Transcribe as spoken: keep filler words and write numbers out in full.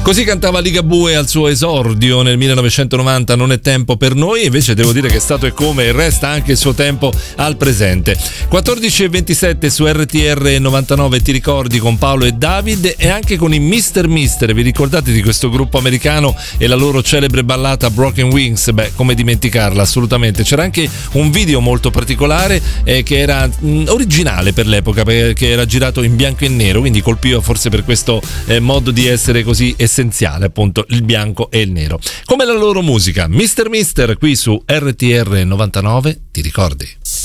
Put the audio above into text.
Così cantava Ligabue al suo esordio nel millenovecentonovanta, Non è tempo per noi, invece devo dire che è stato e come e resta anche il suo tempo al presente. quattordici e ventisette su R T R novantanove, ti ricordi, con Paolo e David e anche con i mister mister. Vi ricordate di questo gruppo americano e la loro celebre ballata Broken Wings? Beh, come dimenticarla, assolutamente. C'era anche un video molto particolare eh, che era mh, originale per l'epoca, perché era girato in bianco e nero, quindi colpiva forse per questo eh, modo di essere così essenziale, appunto il bianco e il nero, come la loro musica. mister mister qui su R T R novantanove, ti ricordi?